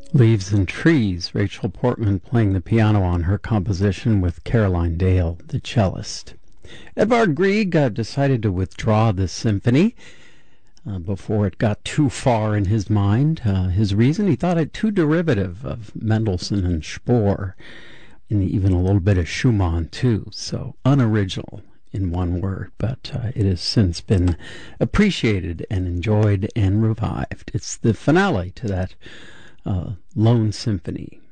Leaves and Trees, Rachel Portman playing the piano on her composition with Caroline Dale, the cellist. Edvard Grieg decided to withdraw this symphony before it got too far in his mind. His reason, he thought it too derivative of Mendelssohn and Spohr, and even a little bit of Schumann too, so unoriginal in one word, but it has since been appreciated and enjoyed and revived. It's the finale to that Lone Symphony.